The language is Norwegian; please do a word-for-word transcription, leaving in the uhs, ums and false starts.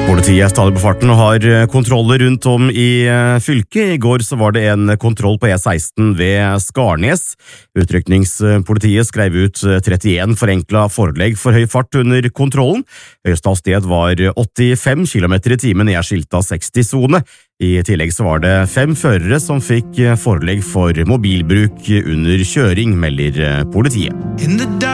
Politiet er stadig på farten og har kontroller rundt om i fylket. I går så var det en kontroll på E seksten ved Skarnes. Utrykningspolitiet skrev ut trettien forenklet forelegg for høy fart under kontrollen. Høyeste hastighet var åttifem kilometer i timen i en skilta seksti-sone. I tillegg så var det fem førere som fikk forelegg for mobilbruk under kjøring, melder politiet.